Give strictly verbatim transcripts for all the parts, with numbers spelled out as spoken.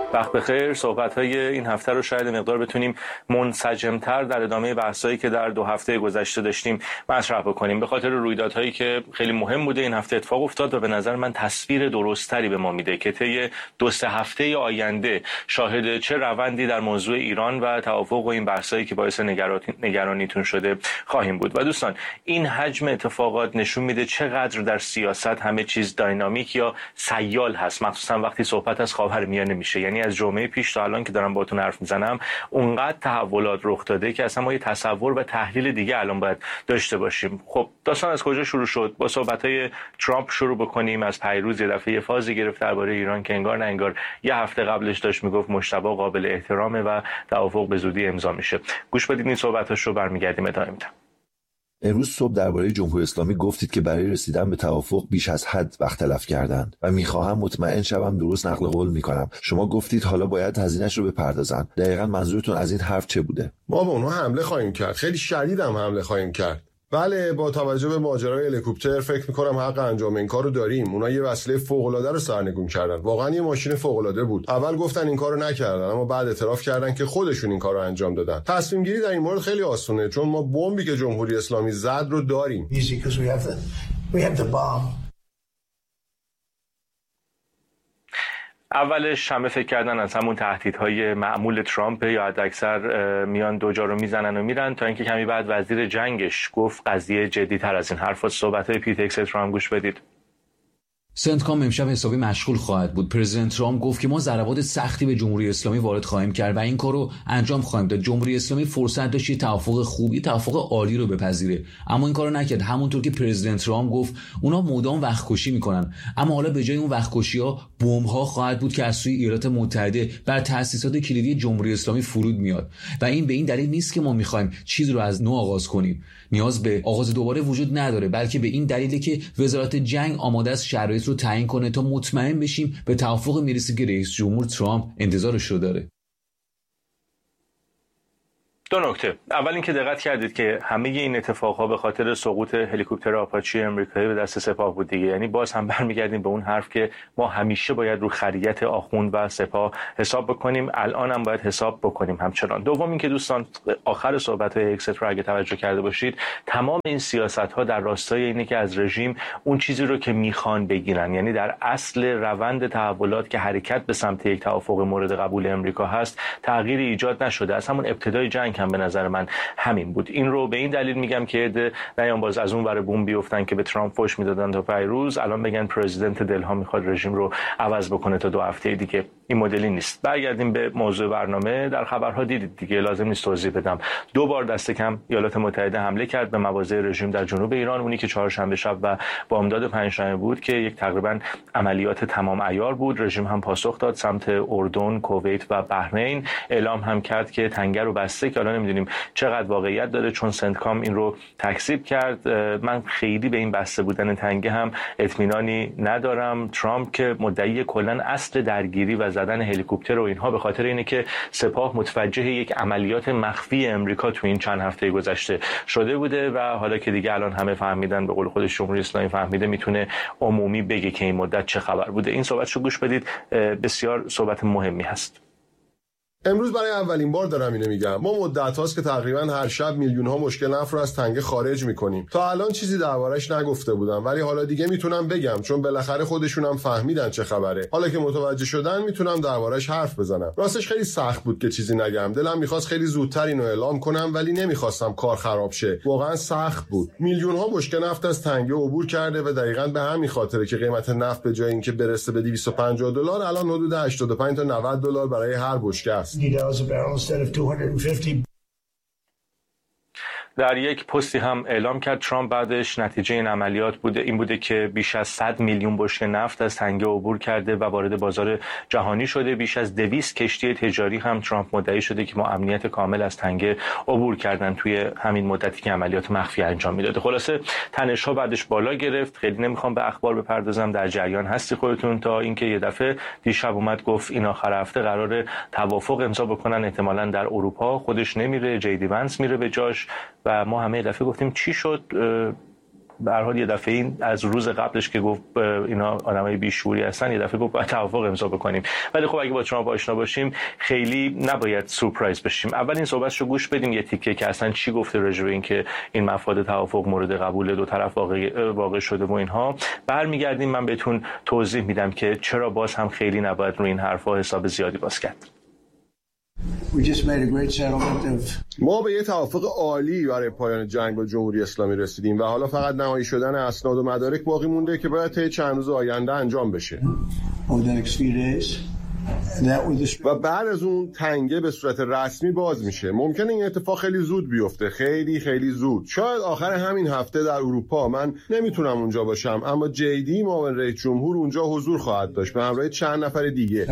وقت بخیر. صحبت‌های این هفته رو شاید مقدار بتونیم منسجم‌تر در ادامه بحثایی که در دو هفته گذشته داشتیم مطرح بکنیم، به خاطر رویدادهایی که خیلی مهم بوده این هفته اتفاق افتاد و به نظر من تصویر درستری به ما میده که طی دو سه هفته آینده شاهد چه روندی در موضوع ایران و توافق و این بحثایی که باعث نگرانیتون شده خواهیم بود. و دوستان، این حجم اتفاقات نشون میده چقدر در سیاست همه چیز داینامیک یا سیال هست، مخصوصا وقتی صحبت از خاورمیانه میشه. یعنی از جمعه پیش تا الان که دارم باهاتون حرف میزنم اونقدر تحولات رخ داده که اصلا ما یه تصور و تحلیل دیگه الان باید داشته باشیم. خب داستان از کجا شروع شد؟ با صحبت‌های ترامپ شروع بکنیم. از پیروز یه دفعه فازی گرفت درباره ایران که انگار نه انگار یه هفته قبلش داشت میگفت مجتبی قابل احترامه و توافق به زودی امضا میشه. گوش بدید این صحبتاشو، برمیگردیم ادامه میدم. امروز صبح درباره جمهوری اسلامی گفتید که برای رسیدن به توافق بیش از حد وقت تلف کردند و میخواهم مطمئن شوم درست نقل قول میکنم. شما گفتید حالا باید هزینه‌اش رو بپردازن. دقیقاً منظورتون از این حرف چه بوده؟ ما به اونها حمله خواهیم کرد، خیلی شدید هم حمله خواهیم کرد. بله، با توجه به ماجرای هلیکوپتر فکر میکنم حق انجام این کارو داریم. اونا یه وسیله فوق العاده رو سرنگون کردن، واقعا یه ماشین فوق العاده بود. اول گفتن این کارو نکردن، اما بعد اعتراف کردن که خودشون این کارو انجام دادن. تصمیم گیری در این مورد خیلی آسونه، چون ما بمبی که جمهوری اسلامی زد رو داریم. اولش همه فکر کردن از همون تهدیدهای معمول ترامپ یا حداکثر میان دو جا رو میزنن و میرن، تا اینکه کمی بعد وزیر جنگش گفت قضیه جدی‌تر از این حرفا. صحبت‌های پیت هگست رو هم گوش بدید. سنتکام امشب حسابی مشغول خواهد بود. پرزیدنت ترامپ گفت که ما ضربات سختی به جمهوری اسلامی وارد خواهیم کرد و این کارو انجام خواهیم داد. جمهوری اسلامی فرصت داشت یه توافق خوبی، توافق عالی رو بپذیره، اما این کارو نکرد. همونطور که پرزیدنت ترامپ گفت اونا مدام وقت کشی میکنن، اما حالا به جای اون وقت کشی‌ها بمب‌ها خواهد بود که از سوی ایالات متحده بر تأسیسات کلیدی جمهوری اسلامی فرود میاد و این به این دلیل نیست که ما میخوایم چیز رو از نو آغاز کنیم. نیاز به آغاز دوباره وجود نداره، بلکه به این دلیله که وزارت جنگ آماده است شرایط رو تعیین کنه تا مطمئن بشیم به توافق میرسه که رئیس جمهور ترامپ انتظارش رو داره. دو نکته. اول اینکه دقت کردید که همه این اتفاقها به خاطر سقوط هلیکوپتر آپاچی امریکایی به دست سپاه بود دیگه. یعنی باز هم برمیگردیم به اون حرف که ما همیشه باید رو خریت آخوند و سپاه حساب بکنیم، الان هم باید حساب بکنیم همچنان. دوم اینکه دوستان، آخر صحبت‌های اکست رو اگه توجه کرده باشید، تمام این سیاست‌ها در راستای اینه که از رژیم اون چیزی رو که میخوان بگیرن، یعنی در اصل روند تحولات که حرکت به سمت یک توافق مورد قبول امریکا هست تغییری ایجاد نشده. از همون ابتدای جنگ هم به نظر من همین بود. این رو به این دلیل میگم که نیام باز از اون ور بوم بیفتن که به ترامپ فوش میدادن تا پیروز الان بگن پرزیدنت دلها میخواد رژیم رو عوض بکنه تا دو هفته دیگه. این مدلی نیست. برگردیم به موضوع برنامه. در خبرها دیدید دیگه، لازم نیست توضیح بدم. دو بار دست کم ایالات متحده حمله کرد به مواضع رژیم در جنوب ایران، اونی که چهارشنبه شب و بامداد پنجشنبه بود که یک تقریبا عملیات تمام عیار بود. رژیم هم پاسخ داد سمت اردن، کویت و بحرین. اعلام هم کرد که تنگه رو بسته، که الان نمیدونیم چقدر واقعیت داره چون سنتکام این رو تکذیب کرد. من خیلی به این بسته بودن تنگه هم اطمینانی ندارم. ترامپ که مدعی کلا اصل درگیری و زدن هلیکوپتر و اینها به خاطر اینه که سپاه متوجه یک عملیات مخفی امریکا تو این چند هفته گذشته شده بوده و حالا که دیگه الان همه فهمیدن، به قول خودش جمهوری اسلامی فهمیده، میتونه عمومی بگه که این مدت چه خبر بوده. این صحبتشو گوش بدید، بسیار صحبت مهمی هست. امروز برای اولین بار دارم اینو میگم. ما مدت هاست که تقریبا هر شب میلیون ها مشکل نفت رو از تنگه خارج میکنیم. تا الان چیزی دربارش نگفته بودم، ولی حالا دیگه میتونم بگم، چون بالاخره خودشون هم فهمیدن چه خبره. حالا که متوجه شدن میتونم دربارش حرف بزنم. راستش خیلی سخت بود که چیزی نگم. دلم میخواست خیلی زودتر اینو اعلام کنم، ولی نمیخواستم کار خراب شه. واقعا سخت بود. میلیون ها مشکل نفت از تنگه عبور کرده و دقیقاً به همین خاطره که قیمت نفت به جای اینکه برسه به دویست و پنجاه دلار الان حدود هشتاد و پنج تا نود دلار برای هر بشکه است. Instead of two hundred fifty. در یک پستی هم اعلام کرد ترامپ بعدش نتیجه این عملیات بوده این بوده که بیش از صد میلیون بشکه نفت از تنگه عبور کرده و وارد بازار جهانی شده. بیش از دویست کشتی تجاری هم ترامپ مدعی شده که ما امنیت کامل از تنگه عبور کردن توی همین مدتی که عملیات مخفی انجام میداده. خلاصه تنش‌ها بعدش بالا گرفت. خیلی نمیخوام به اخبار بپردازم، در جریان هستی خودتون، تا اینکه یه دفعه دیشب اومد گفت این آخر هفته قراره توافق امضا بکنن، احتمالاً در اروپا. خودش نمیره، جی دی ونس میره به جاش و ما همه دفعه گفتیم چی شد؟ به هر حال یه دفعه این از روز قبلش که گفت اینا آدمای بیشعوری هستن، یه دفعه گفت باید توافق امضا بکنیم. ولی خب اگه با ترامپ آشنا باشیم خیلی نباید سورپرایز بشیم. اول این صحبتشو گوش بدیم یه تیکه که اصلا چی گفته راجع به این که این مفاد توافق مورد قبول دو طرف واقع واقع شده و اینها. برمیگردیم من بهتون توضیح میدم که چرا باز هم خیلی نباید روی این حرفا حساب زیادی باز کرد. We just made a great settlement of... ما به یه توافق عالی برای پایان جنگ با جمهوری اسلامی رسیدیم و حالا فقط نهایی شدن اسناد و مدارک باقی مونده که باید طی چند روز آینده انجام بشه. Over the next few days. و بعد از اون تنگه به صورت رسمی باز میشه. ممکنه این اتفاق خیلی زود بیفته، خیلی خیلی زود، شاید آخر همین هفته در اروپا. من نمیتونم اونجا باشم، اما جی دی معاون رئیس جمهور اونجا حضور خواهد داشت به همراه چند نفر دیگه.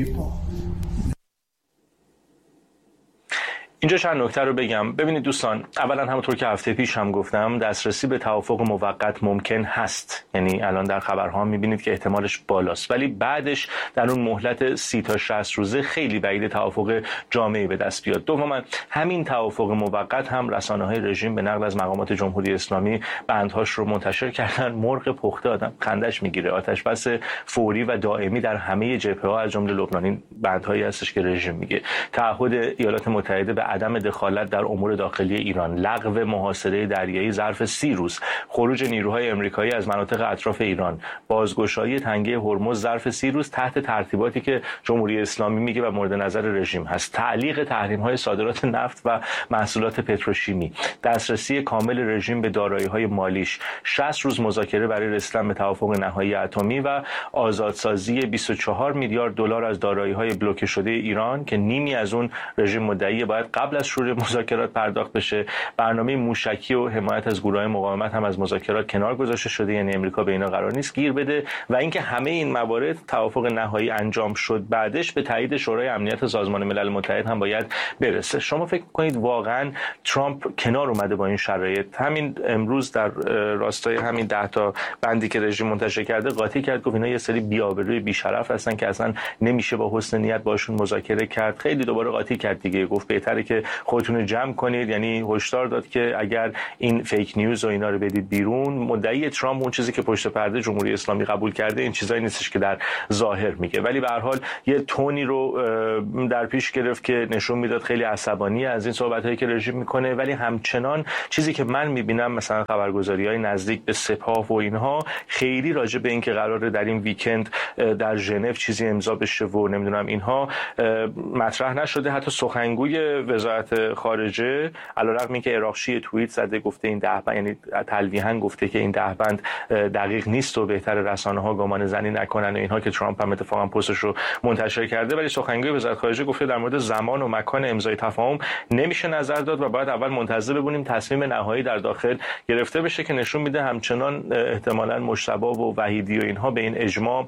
اینجا چند نکته رو بگم. ببینید دوستان، اولا همونطور که هفته پیش هم گفتم دسترسی به توافق موقت ممکن هست، یعنی الان در خبرها میبینید که احتمالش بالاست، ولی بعدش در اون مهلت سی تا شصت روزه خیلی بعید توافق جامعی به دست بیاد. دوما همین توافق موقت هم رسانه‌های رژیم به نقل از مقامات جمهوری اسلامی بندهاش رو منتشر کردن. مرغ پخته آدم خندش میگیره. آتش بس فوری و دائمی در همه جبهه‌ها از جمله لبنان، این بندهایی هستش که رژیم میگه. تعهد ایالات متحده به عدم دخالت در امور داخلی ایران، لغو محاصره دریایی ظرف سی روز، خروج نیروهای امریکایی از مناطق اطراف ایران، بازگشایی تنگه هرمز ظرف سی روز تحت ترتیباتی که جمهوری اسلامی میگه و مورد نظر رژیم هست، تعلیق تحریم‌های صادرات نفت و محصولات پتروشیمی، دسترسی کامل رژیم به دارایی‌های مالیش، شصت روز مذاکره برای رسیدن به توافق نهایی اتمی و آزادسازی بیست و چهار میلیارد دلار از دارایی‌های بلوکه شده ایران که نیمی از اون رژیم مدعی باید قبل از شروع مذاکرات پرداخت بشه. برنامه موشکی و حمایت از گروه‌های مقاومت هم از مذاکرات کنار گذاشته شده، یعنی امریکا به اینا قرار نیست گیر بده. و اینکه همه این موارد توافق نهایی انجام شد بعدش به تایید شورای امنیت سازمان ملل متحد هم باید برسه. شما فکر می‌کنید واقعا ترامپ کنار اومده با این شرایط؟ همین امروز در راستای همین ده تا بندی که رژیم منتشر کرده قاطی کرد، گفت اینا یه سری بی‌آبروی بی‌شرف هستن که اصلا نمیشه با حسن نیت باشون مذاکره کرد. خیلی دوباره قاطی کرد دیگه، گفت بهتره که خودتون رو جمع کنید، یعنی هشدار داد که اگر این فیک نیوز و اینا رو بدید بیرون. مدعی ترامپ اون چیزی که پشت پرده جمهوری اسلامی قبول کرده این چیزایی نیستش که در ظاهر میگه، ولی به هر حال یه تونی رو در پیش گرفت که نشون میداد خیلی عصبانی از این صحبتایی که رژیم میکنه. ولی همچنان چیزی که من میبینم مثلا خبرگزاری‌های نزدیک به سپاه و اینها خیلی راجع به این که قراره در این ویکند در ژنو چیزی امضا بشه و نمیدونم اینها مطرح نشده. حتی سخنگوی وزارت خارجه علیرغم اینکه عراقچی توییت زده گفته این ده بند، یعنی تلویحاً گفته که این ده بند دقیق نیست و بهتر رسانه‌ها گمان زنی نکنن و اینها، که ترامپ هم اتفاقا پستش رو منتشر کرده، ولی سخنگوی وزارت خارجه گفته در مورد زمان و مکان امضای تفاهم نمیشه نظر داد و باید اول منتظر ببینیم تصمیم نهایی در داخل گرفته بشه، که نشون میده همچنان احتمالاً مجتبی و وحیدی و اینها به این اجماع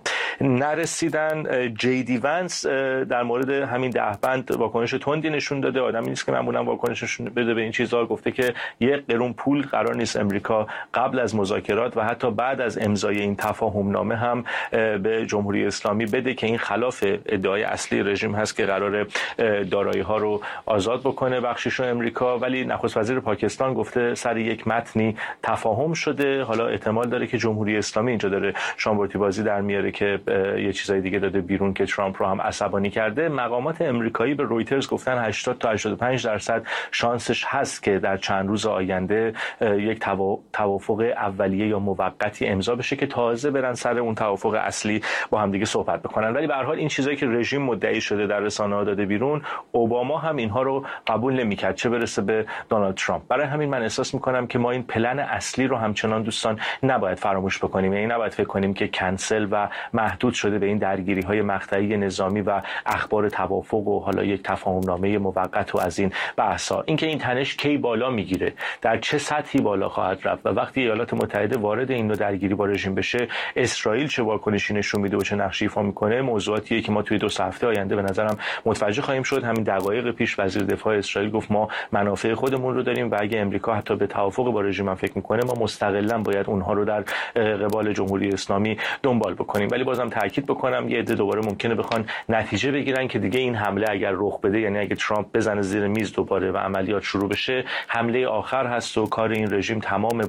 نرسیدن. جی دی ونس در مورد همین ده بند واکنش تندی نشون داده. آدمی نیست که معمولا واکنشش بده به این چیزا. گفته که یک قرون پول قرار نیست امریکا قبل از مذاکرات و حتی بعد از امضای این تفاهم نامه هم به جمهوری اسلامی بده، که این خلاف ادعای اصلی رژیم هست که قرار دارایی ها رو آزاد بکنه بخشش رو امریکا. ولی نخست وزیر پاکستان گفته سر یک متنی تفاهم شده. حالا احتمال داره که جمهوری اسلامی اینجا داره شامبورتی بازی در میاره که یه چیزای دیگه داده بیرون که ترامپ رو هم عصبانی کرده. مقامات امریکایی به رویترز گفتن هشتاد تا هشتاد و پنج درصد شانسش هست که در چند روز آینده یک توافق اولیه یا موقتی امضا بشه که تازه برن سر اون توافق اصلی با هم دیگه صحبت بکنن. ولی به هر حال این چیزایی که رژیم مدعی شده در رسانه‌ها داده بیرون، اوباما هم اینها رو قبول نمی‌کرد، چه برسه به دونالد ترامپ. برای همین من احساس می‌کنم که ما این پلن اصلی رو همچنان دوستان نباید فراموش بکنیم، یعنی نباید فکر کنیم که کنسل و محدود شده به این درگیری‌های مقطعی نظامی و اخبار توافق و حالا یک تفاهم‌نامه موقت و از این بحثا. اینکه این تنش کی بالا میگیره، در چه سطحی بالا خواهد رفت و وقتی ایالات متحده وارد این نوع درگیری با رژیم بشه اسرائیل چه واکنشی نشون میده و چه نقشی ایفا میکنه، موضوعاتیه که ما توی دو هفته آینده به نظرم متوجه خواهیم شد. همین دقایق پیش وزیر دفاع اسرائیل گفت ما منافع خودمون رو داریم و اگه امریکا حتی به توافق با رژیم هم فکر میکنه ما مستقلا باید اونها رو در قبال جمهوری اسلامی دنبال بکنیم. ولی بازم تاکید بکنم یه عده دوباره ممکنه بخوان نتیجه بگیرن که دیگه این حمله اگر رخ بده، یعنی اگه ترامپ بزنه زیر میز دوباره و عملیات شروع بشه، حمله آخر هست و کار این رژیم تمامه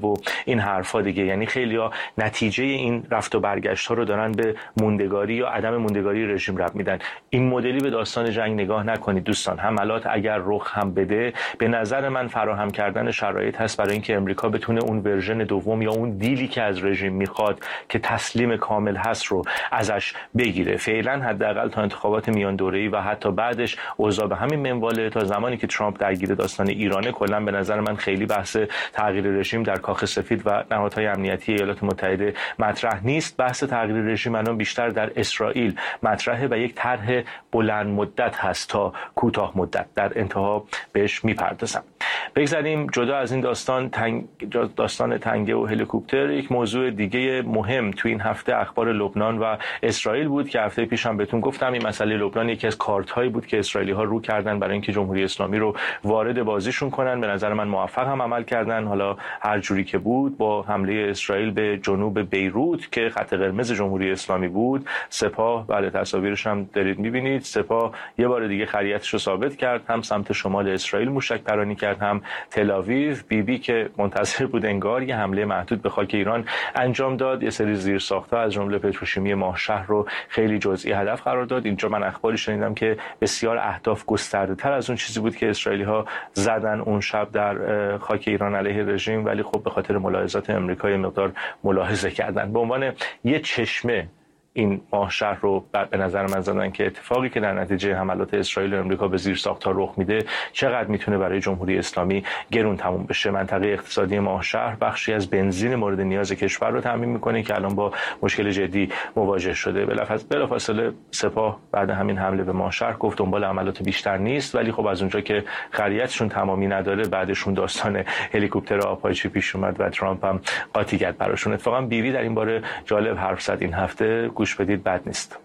و این حرفا دیگه. یعنی خیلی‌ها نتیجه این رفت و برگشت ها رو دارن به موندگاری یا عدم موندگاری رژیم ربط میدن. این مدلی به داستان جنگ نگاه نکنید دوستان. حملات اگر رخ هم بده، به نظر من فراهم کردن شرایط هست برای اینکه امریکا بتونه اون ورژن دوم یا اون دیلی که از رژیم میخواد که تسلیم کامل هست رو ازش بگیره. فعلا حداقل تا انتخابات میان دوره‌ای و حتی بعدش اوضاع به همین منواله. تا زمانی که ترامپ درگیر داستان ایرانه، کلا به نظر من خیلی بحث تغییر رژیم در کاخ سفید و نهادهای امنیتی ایالات متحده مطرح نیست. بحث تغییر رژیم الان بیشتر در اسرائیل مطرحه و یک طرح بلند مدت هست تا کوتاه مدت. در انتها بهش میپردازم. بگذاریم جدا از این داستان تنگ داستان تنگه و هلیکوپتر، یک موضوع دیگه مهم تو این هفته اخبار لبنان و اسرائیل بود که هفته پیشم بهتون گفتم این مسئله لبنان یکی از کارت‌هایی بود که اسرائیلی‌ها رو کردن برای اینکه جمهوری اسلامی رو وارد بازیشون کنن. به نظر من موفق هم عمل کردن. حالا هر جوری که بود، با حمله اسرائیل به جنوب بیروت که خط قرمز جمهوری اسلامی بود، سپاه بله تصاویرش هم دارید می‌بینید، سپاه یه بار دیگه خریتش رو ثابت کرد، هم سمت شمال اسرائیل موشک پرانی کرد، هم تل آویو. بیبی که منتظر بود انگار یه حمله محدود به خاک ایران انجام داد. یه سری زیرساخت‌ها از جمله پتروشیمی ماهشهر رو خیلی جزئی هدف قرار داد. اینجا من اخباری شنیدم که بسیار اهداف گسترده‌تر از اون چیزی بود که اسرائیلی‌ها زدن اون شب در خاک ایران علیه رژیم، ولی خب به خاطر ملاحظات آمریکا یه مقدار ملاحظه کردن. به عنوان یه چشمه این ماهشهر رو به نظر من زدن که اتفاقی که در نتیجه حملات اسرائیل و آمریکا به زیرساخت‌ها رخ میده چقدر میتونه برای جمهوری اسلامی گرون تموم بشه. منطقه اقتصادی ماهشهر بخشی از بنزین مورد نیاز کشور رو تامین میکنه که الان با مشکل جدی مواجه شده. بلافاصله سپاه بعد همین حمله به ماهشهر گفت دنبال عملیات بیشتر نیست، ولی خب از اونجا که خریتشون تمامی نداره، بعدشون داستان هلیکوپتر آپاچی پیش اومد و ترامپ هم قاطی کرد براشون. اتفاقا بیوی در این باره جالب حرف زد این هفته، گوش بدید، بد نیست.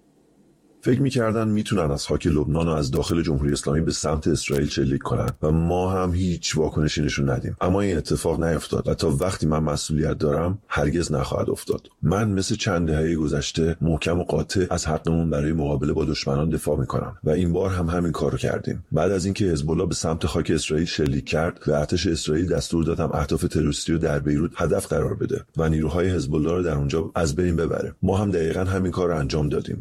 فکر می‌کردن میتونن از خاک لبنان و از داخل جمهوری اسلامی به سمت اسرائیل شلیک کنن و ما هم هیچ واکنشی نشون ندیم، اما این اتفاق نیفتاد و تا وقتی من مسئولیت دارم هرگز نخواهد افتاد. من مثل چند دهه گذشته محکم و قاطع از حقمون برای مقابله با دشمنان دفاع میکنم و این بار هم همین کارو کردیم. بعد از اینکه حزب الله به سمت خاک اسرائیل شلیک کرد، به ارتش اسرائیل دستور دادم اهداف تروریستی رو در بیروت هدف قرار بده و نیروهای حزب الله رو در اونجا از بین ببره. ما هم دقیقاً همین کار رو انجام دادیم.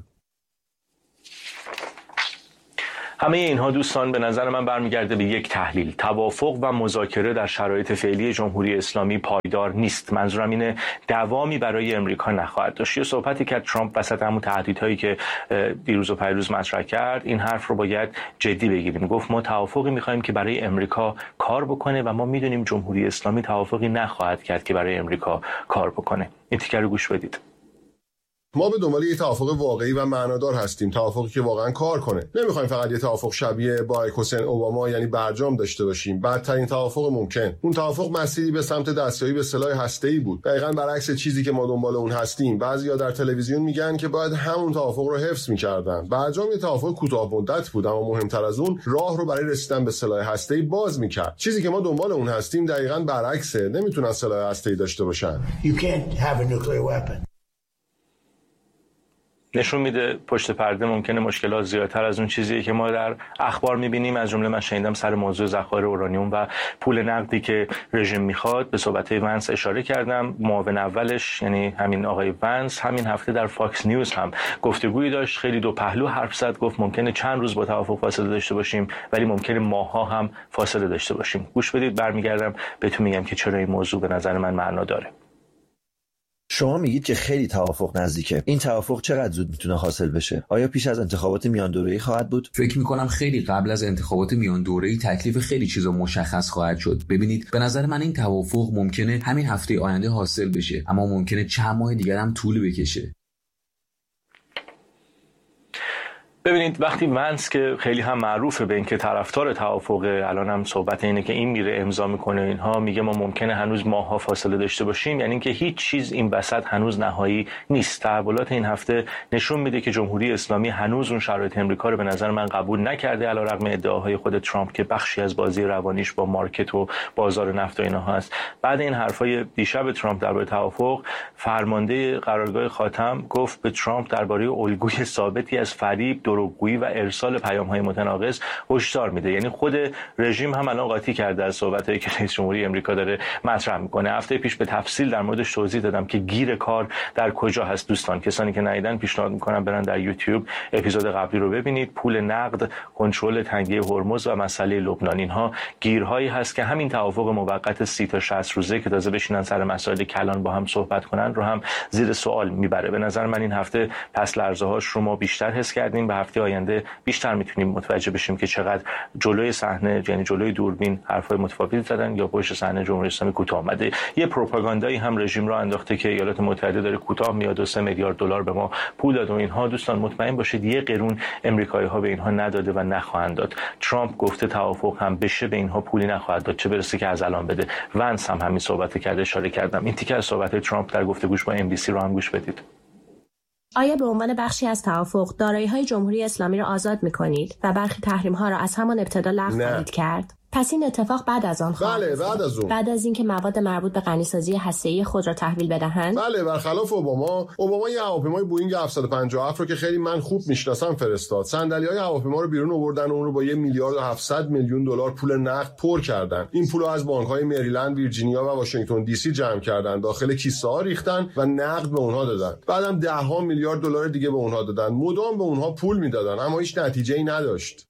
همه اینها دوستان به نظر من برمیگرده به یک تحلیل: توافق و مذاکره در شرایط فعلی جمهوری اسلامی پایدار نیست. منظورم اینه دوامی برای امریکا نخواهد داشت. یه صحبتی که ترامپ وسط همون تهدیدهایی که دیروز و پیروز مطرح کرد، این حرف رو باید جدی بگیریم. گفت ما توافقی می‌خوایم که برای امریکا کار بکنه و ما می‌دونیم جمهوری اسلامی توافقی نخواهد کرد که برای امریکا کار بکنه. این تیکر رو گوش بدید. ما به دنبال یه توافق واقعی و معنادار هستیم، توافقی که واقعا کار کنه. نمیخوایم فقط یه توافق شبیه با حسین اوباما یعنی برجام داشته باشیم. بدترین توافق ممکن. اون توافق مسیری به سمت دستیابی به سلاح هسته‌ای بود، دقیقاً برعکس چیزی که ما دنبال اون هستیم. بعضیا در تلویزیون میگن که باید همون توافق رو حفظ می‌کردن. برجام یه توافق کوتاه مدت بود، اما مهمتر از اون راه رو برای رسیدن به سلاح هسته‌ای باز می‌کرد. چیزی که ما دنبال اون هستیم دقیقاً برعکسه. نمیتونن سلاح هسته‌ای داشته باشن. You can't have a nuclear weapon. نشون میده پشت پرده ممکنه مشکلات زیادتر از اون چیزیه که ما در اخبار میبینیم. از جمله من شنیدم سر موضوع ذخایر اورانیوم و پول نقدی که رژیم میخواد. به صحبت‌های ونس اشاره کردم. معاون اولش یعنی همین آقای ونس همین هفته در فاکس نیوز هم گفتگویی داشت، خیلی دو پهلو حرف زد. گفت ممکنه چند روز با توافق فاصله داشته باشیم، ولی ممکنه ماه‌ها هم فاصله داشته باشیم. گوش بدید، برمیگردم بهتون میگم که چرا این موضوع به نظر من معنا داره. شما میگید که خیلی توافق نزدیکه. این توافق چقدر زود میتونه حاصل بشه؟ آیا پیش از انتخابات میان دوره‌ای خواهد بود؟ فکر میکنم خیلی قبل از انتخابات میان دوره‌ای تکلیف خیلی چیزا مشخص خواهد شد. ببینید، به نظر من این توافق ممکنه همین هفته آینده حاصل بشه، اما ممکنه چند ماه دیگر هم طول بکشه. ببینید، وقتی ونس که خیلی هم معروفه به اینکه طرفدار توافقه، الان هم صحبت اینه که این میره امضا میکنه اینها، میگه ما ممکنه هنوز ماه‌ها فاصله داشته باشیم، یعنی اینکه هیچ چیز این وسط هنوز نهایی نیست. تحولات این هفته نشون میده که جمهوری اسلامی هنوز اون شرایط امریکا رو به نظر من قبول نکرده، علیرغم ادعاهای خود ترامپ که بخشی از بازی روانیش با مارکت و بازار نفت و اینا هست. بعد این حرفای دیشب ترامپ درباره توافق، فرمانده قرارگاه خاتم گفت به ترامپ درباره الگوی ثابتی از فریب، دروغگویی و ارسال پیام‌های متناقض هشدار میده. یعنی خود رژیم هم الان قاطی کرده از صحبتایی که رئیس جمهوری امریکا داره مطرح میکنه. هفته پیش به تفصیل در موردش توضیح دادم که گیر کار در کجا هست. دوستان کسانی که ندیدن پیشنهاد میکنم برن در یوتیوب اپیزود قبلی رو ببینید. پول نقد، کنترل تنگه هرمز و مسئله لبنان، اینها گیرهایی هست که همین توافق موقت سی تا شصت روزه که تازه بشینن سر مسائل کلان با هم صحبت کنن رو هم زیر سوال میبره. به نظر من این هفته پس لرزه هاش رو ما بیشتر حس کردیم. به هفته آینده بیشتر میتونیم متوجه بشیم که چقدر جلوی صحنه، یعنی جلوی دوربین حرفای متفاوتی زدن یا پشت صحنه جمهوری اسلامی کوتاه اومده. یه پروپاگاندایی هم رژیم را انداخته که ایالات متحده داره کوتاه میاد و سه میلیارد دلار به ما پول داد و اینها. دوستان مطمئن باشید یه قرون امریکایی ها به اینها نداده و نخواهند داد. ترامپ گفته توافق هم بشه به اینها پولی نخواهد داد، چه برسه که از الان بده. ونس هم همین صحبت کرده، اشاره کردم. این تیکه از صحبت ترامپ در گفتگوش با ام بی سی رو هم گوش بدید. آیا به عنوان بخشی از توافق دارایی‌های جمهوری اسلامی را آزاد می‌کنید و برخی تحریم‌ها را از همان ابتدا لغو خواهید کرد؟ پس این اتفاق بعد از آن خواهد بله بعد از اون بعد از اینکه مواد مربوط به غنیسازی هسته‌ای خود را تحویل بدهند. بله برخلاف اوباما اوباما یه هواپیمای بوئینگ هفتصد و پنجاه و هفت رو که خیلی من خوب میشناسم فرستاد. صندلی‌های هواپیما رو بیرون آوردن و اون رو با یه میلیارد و هفتصد میلیون دلار پول نقد پر کردن. این پول رو از بانک‌های مریلند، ویرجینیا و واشنگتن دی سی جمع کردن، داخل کیسه‌ها ریختن و نقد به اونها دادن. بعدم ده ها میلیارد دلار دیگه به اونها دادن. مدام به اونها پول میدادن اما هیچ نتیجه‌ای نداشت.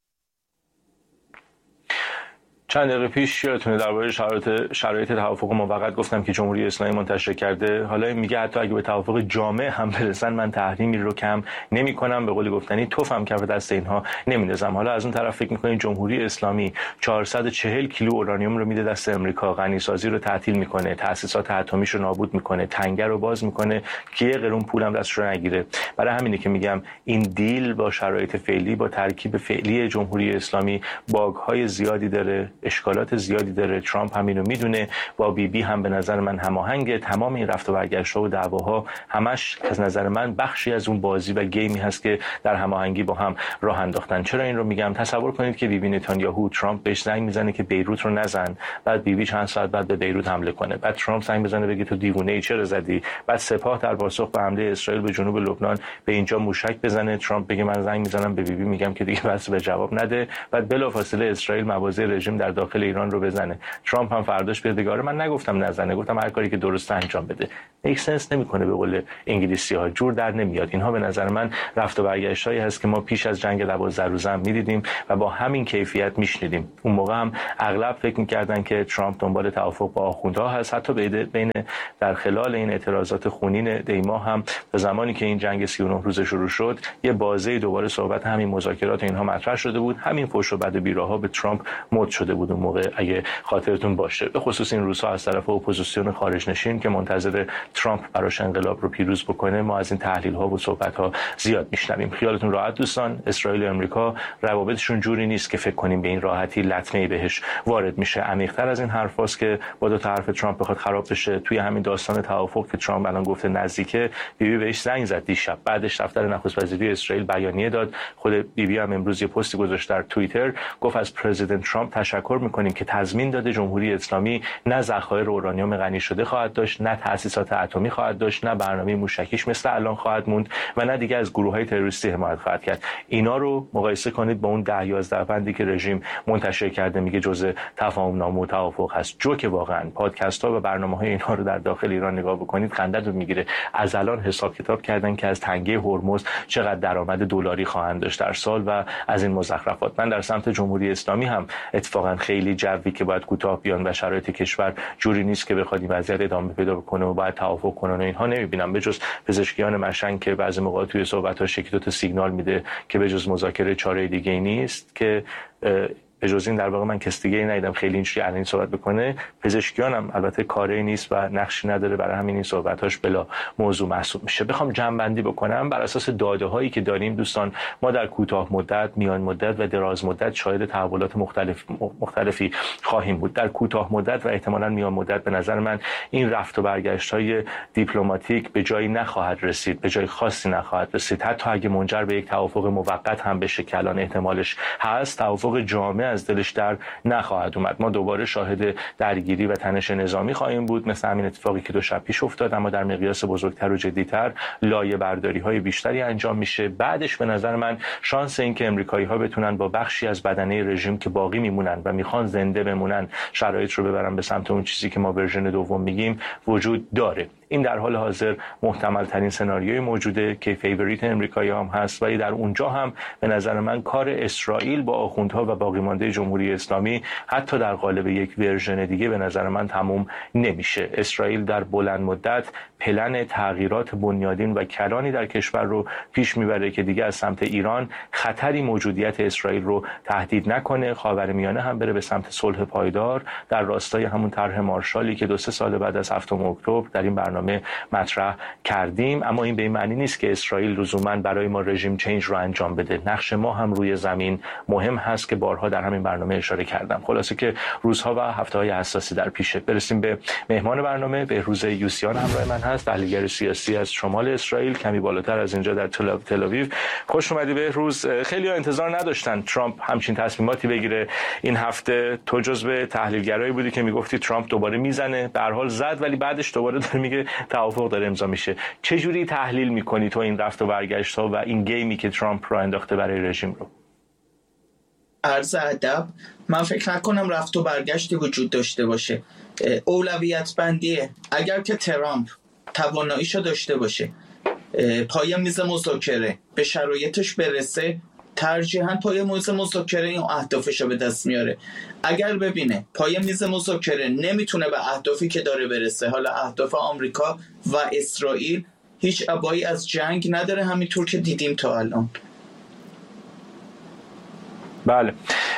چند دقیقه پیش یادتونه درباره شرایط شرایط توافق موقت گفتم که جمهوری اسلامی منتشر کرده. حالا میگه حتی اگه به توافق جامع هم برسن من تحریمی رو کم نمی‌کنم، به قول گفتنی توفم کف دست اینها نمیندازم. حالا از اون طرف فکر می‌کنید جمهوری اسلامی چهارصد و چهل کیلو اورانیوم رو میده دست امریکا، غنیسازی رو تعطیل میکنه، تأسیسات اتمیش رو نابود میکنه، تنگه رو باز میکنه که یه قرون پولم دستش رو نگیره. برای همینه که میگم این دیل با شرایط فعلی، با ترکیب فعلی جمهوری اسلامی باگ‌های زیادی داره، اشکالات زیادی داره. ترامپ هم اینو میدونه. با بی بی هم به نظر من هماهنگه. تمام این رفت و برگشت‌ها و دعواها همش از نظر من بخشی از اون بازی و گیمی هست که در هماهنگی با هم راه انداختن. چرا این رو میگم؟ تصور کنید که بی بی نتانیاهو ترامپ بهش زنگ میزنه که بیروت رو نزن، بعد بی بی چند ساعت بعد به بیروت حمله کنه، بعد ترامپ زنگ بزنه بگه تو دیوونه‌ای چرا زدی، بعد سپاه در پاسخ به حمله اسرائیل به جنوب لبنان به اینجا موشک بزنه، ترامپ بگه من زنگ میزنم به بی بی میگم که دیگه بس به جواب نده، بعد بلافاصله اسرائیل مواضع رژیم در داخل ایران رو بزنه. ترامپ هم فرداش بیاد بگه من نگفتم نزنه، گفتم هر کاری که درسته انجام بده. میک سنس نمیکنه، به قول انگلیسی‌ها جور در نمیاد. اینها به نظر من رفت و برگشتایی هست که ما پیش از جنگ دوازده روزه هم میدیدیم و با همین کیفیت میشنیدیم. اون موقع هم اغلب فکر میکردن که ترامپ دنبال توافق با آخوندها هست. حتی بین در خلال این اعتراضات خونین دیما هم تا زمانی که این جنگ سی و نه روزه شروع شد یه بازه دوباره صحبت همین مذاکرات اینها مطرح شده بود. همین فحش و بد و بیراها به ترامپ مد شده بود اون موقع، اگه خاطرتون باشه. به خصوص این روزها از طرف اپوزیسیون خارج نشین که منتظر ترامپ براش انقلاب رو پیروز بکنه ما از این تحلیل ها و صحبت ها زیاد میشنویم. خیالتون راحت دوستان، اسرائیل و امریکا روابطشون جوری نیست که فکر کنیم به این راحتی لطمه‌ای بهش وارد میشه. عمیق‌تر از این حرفاست که با دو تا حرف ترامپ بخواد خراب بشه. توی همین داستان توافق که ترامپ الان گفته نزدیکه، بی بی بهش زنگ زد دیشب، بعدش دفتر نخست وزیری اسرائیل بیانیه داد. خود بی بی هم امروز یه پستی گذاشت در توییتر، گفت از پرزیدنت ترامپ تشکر می‌کنیم که تضمین داده جمهوری اسلامی نه ذخایر اورانیوم غنی شده خواهد داشت، نه تأسیسات اتمی خواهد داشت، نه برنامه موشکیش مثل الان خواهد موند و نه دیگه از گروه‌های تروریستی حمایت خواهد کرد. اینا رو مقایسه کنید با اون ده یازده بندی که رژیم منتشر کرده میگه جزء تفاهم نامه و توافق هست. جو که واقعا پادکست‌ها و برنامه‌های اینها رو در داخل ایران نگاه بکنید خنده‌تون میگیره. از الان حساب کتاب کردن که از تنگه هرمز چقدر درآمد دلاری خواهند داشت در سال و از این مزخرفات. من در سمت جمهوری اسلامی هم اتفاقا خیلی جوی که باید کوتاه بیان و شرایط کشور جوری نیست که بخواد این وضعیت ادامه پیدا بکنه و باید توافق کنن و اینها نمیبینم. به جز پزشکیان مشنگ که بعضی موقع توی صحبت‌ها شکیتو سیگنال میده که به جز مذاکره چاره دیگه‌ای نیست، که به جز این در واقع من کس دیگه ای ندیدم خیلی اینجوری الان صحبت بکنه. پزشکیان هم البته کاری نیست و نقشی نداره، برای همین این صحبتاش بلا موضوع محسوب میشه. بخوام جمع بندی بکنم بر اساس داده هایی که داریم دوستان، ما در کوتاه مدت، میان مدت و دراز مدت شاهد تحولات مختلف مختلفی خواهیم بود. در کوتاه مدت و احتمالاً میان مدت به نظر من این رفت و برگشت های دیپلماتیک به جایی نخواهد رسید، به جای خاصی نخواهد رسید. حتی اگه منجر به یک توافق موقت هم بشه که الان احتمالش هست، توافق جامع از دلش در نخواهد اومد. ما دوباره شاهد درگیری و تنش نظامی خواهیم بود، مثل همین اتفاقی که دو شب پیش افتاد، اما در مقیاس بزرگتر و جدی‌تر. لایه برداری های بیشتری انجام میشه. بعدش به نظر من شانس این که امریکایی ها بتونن با بخشی از بدنه رژیم که باقی میمونن و میخوان زنده بمونن شرایط رو ببرن به سمت اون چیزی که ما ورژن دوم میگیم وجود داره. این در حال حاضر محتمل ترین سناریوی موجوده که فیوریت امریکایی هم هست، ولی در اونجا هم به نظر من کار اسرائیل با آخوندها و باقی مانده جمهوری اسلامی حتی در قالب یک ورژن دیگه به نظر من تموم نمیشه. اسرائیل در بلند مدت پلن تغییرات بنیادین و کلانی در کشور رو پیش میبره که دیگه از سمت ایران خطری موجودیت اسرائیل رو تهدید نکنه، خاورمیانه هم بره به سمت صلح پایدار در راستای همون طرح مارشالی که دو سه سال بعد از هفتم اکتبر در این برنامه مطرح کردیم. اما این به این معنی نیست که اسرائیل لزوما برای ما رژیم چنج رو انجام بده. نقش ما هم روی زمین مهم هست که بارها در همین برنامه اشاره کردم. خلاصه که روزها و هفته‌های حساسی در پیشه. برسیم به مهمان برنامه. بهروز یوسیان همراه من هست، تحلیلگر سیاسی از شمال اسرائیل، کمی بالاتر از اینجا در تل آویو. خوش اومدی بهروز. خیلی ها انتظار نداشتن ترامپ همچین تصمیماتی بگیره این هفته. تو جزو تحلیلگرایی بودی که میگفتی ترامپ دوباره میزنه. به هر حال زد، ولی بعدش دوباره داره میگه توافق داره امضا میشه. چه جوری تحلیل میکنی تو این رفت و برگشت ها و این گیمی که ترامپ رو انداخته برای رژیم رو؟ عرض ادب، من فکر نکنم رفت و برگشتی وجود داشته باشه. اولویت بندیه. اگر که ترامپ تواناییشو داشته باشه پای میز مذاکره به شرایطش برسه، ترجیحاً پای میز مذاکره این اهدافشو به دست میاره. اگر ببینه پای میز مذاکره نمیتونه به اهدافی که داره برسه، حالا اهداف آمریکا و اسرائیل، هیچ ابایی از جنگ نداره، همینطور که دیدیم تا الان. بله.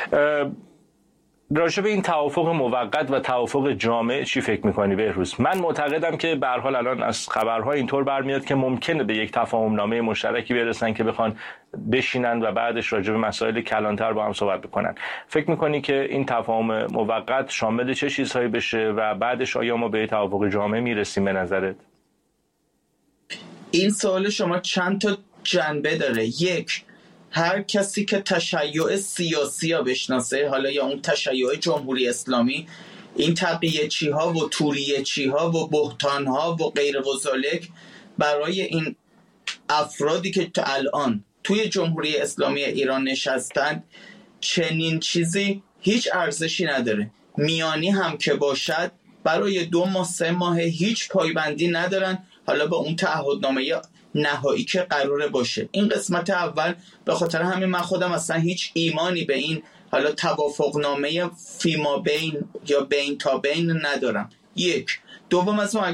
راجع به این توافق موقت و توافق جامع چی فکر می‌کنی بهروز؟ من معتقدم که به هر حال الان از خبرها اینطور برمیاد که ممکنه به یک تفاهم نامه مشترکی برسن که بخوان بشینن و بعدش راجع به مسائل کلانتر با هم صحبت بکنن. فکر می‌کنی که این تفاهم موقت شامل چه چیزهایی بشه و بعدش آیا ما به توافق جامع میرسیم به نظرت؟ این سوال شما چند تا جنبه داره. یک، هر کسی که تشیع سیاسی ها بشناسه، حالا یا اون تشیع جمهوری اسلامی، این تقیه چی ها و توریه چی ها و بهتان ها و غیر و ذالک، برای این افرادی که تا الان توی جمهوری اسلامی ایران نشستن چنین چیزی هیچ ارزشی نداره. میانی هم که باشد برای دو ماه سه ماه هیچ پایبندی ندارن، حالا با اون تعهدنامه نهایی که قراره باشه. این قسمت اول. به خاطر همین من خودم اصلا هیچ ایمانی به این حالا توافقنامه فیما بین یا بین تا بین ندارم. یک. دوم از اون